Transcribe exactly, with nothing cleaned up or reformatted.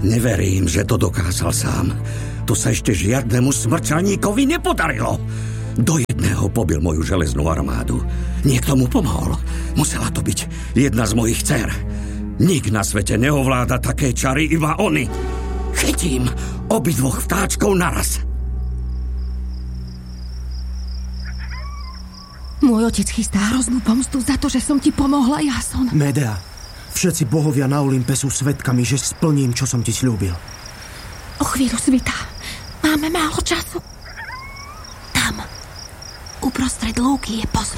Neverím, že to dokázal sám. To sa ešte žiadnemu smrčaníkovi nepodarilo. Do jedného pobil moju železnú armádu. Niekto mu pomohol. Musela to byť jedna z mojich dcér. Nik na svete neovláda také čary, iba oni. Chytím obidvoch vtáčkov naraz. Môj otec chystá hroznú pomstu za to, že som ti pomohla, Jason. Medea, všetci bohovia na Olympe sú svedkami, že splním, čo som ti sľúbil. O chvíľu svitá. Máme málo času. Tam, uprostred lúky je posvet.